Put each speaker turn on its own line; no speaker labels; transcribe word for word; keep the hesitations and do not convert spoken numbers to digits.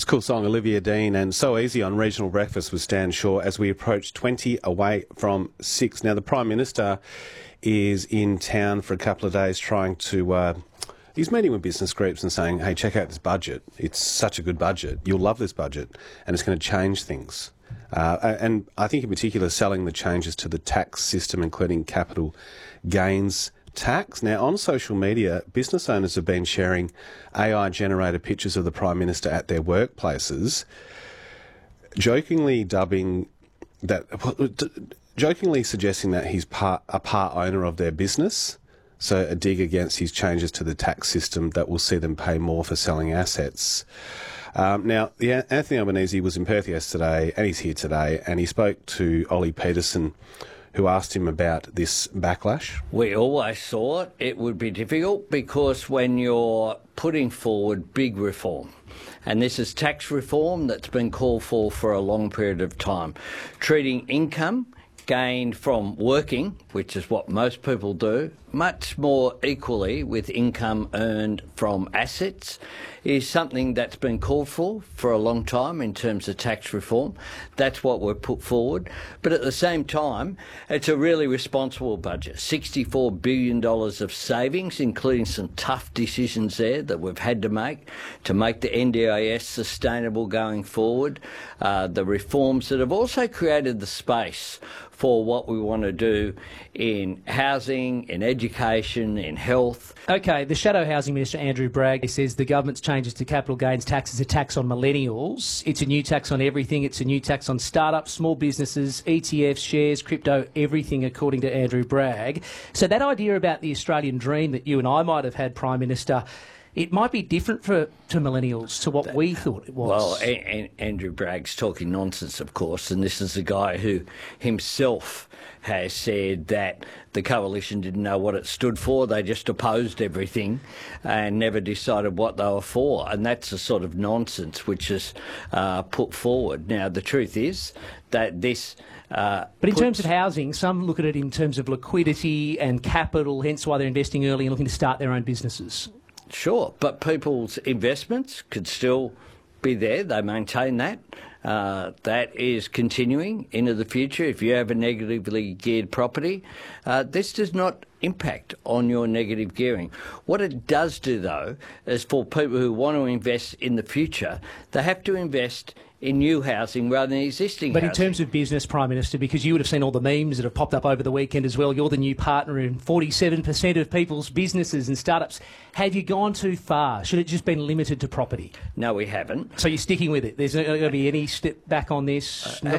Cool song, Olivia Dean, and So Easy on Regional Breakfast with Stan Shaw as we approach twenty away from six. Now, the Prime Minister is in town for a couple of days trying to... Uh, he's meeting with business groups and saying, hey, check out this budget. It's such a good budget. You'll love this budget, and it's going to change things. Uh, and I think in particular selling the changes to the tax system, including capital gains tax. Now, on social media, business owners have been sharing A I-generated pictures of the Prime Minister at their workplaces, jokingly dubbing that, jokingly suggesting that he's part, a part owner of their business, so a dig against his changes to the tax system that will see them pay more for selling assets. Um, now, the, Anthony Albanese was in Perth yesterday, and he's here today, and he spoke to Ollie Peterson, who asked him about this backlash.
We always thought it would be difficult because when you're putting forward big reform, and this is tax reform that's been called for for a long period of time, treating income gained from working, which is what most people do, much more equally with income earned from assets, is something that's been called for for a long time in terms of tax reform. That's what we've put forward. But at the same time, it's a really responsible budget. sixty-four billion dollars of savings, including some tough decisions there that we've had to make to make the N D I S sustainable going forward. Uh, the reforms that have also created the space for what we want to do in housing, in education, in health.
OK, the Shadow Housing Minister, Andrew Bragg, says the government's changes to capital gains tax is a tax on millennials. It's a new tax on everything. It's a new tax on startups, small businesses, E T Fs, shares, crypto, everything, according to Andrew Bragg. So that idea about the Australian dream that you and I might have had, Prime Minister, it might be different for to millennials to what we thought it was.
Well, a- a- Andrew Bragg's talking nonsense, of course, and this is a guy who himself has said that the coalition didn't know what it stood for. They just opposed everything and never decided what they were for, and that's the sort of nonsense which is uh, put forward. Now, the truth is that this... Uh,
but in
puts...
terms of housing, some look at it in terms of liquidity and capital, hence why they're investing early and looking to start their own businesses.
Sure, but people's investments could still be there. They maintain that. Uh, that is continuing into the future. If you have a negatively geared property, uh, this does not impact on your negative gearing. What it does do, though, is for people who want to invest in the future, they have to invest in new housing rather than existing
But
housing.
in terms of business, Prime Minister, because you would have seen all the memes that have popped up over the weekend as well, you're the new partner in forty-seven percent of people's businesses and startups. Have you gone too far? Should it just been limited to property?
No, we haven't.
So you're sticking with it? There's not going to be any step back on this?
Uh,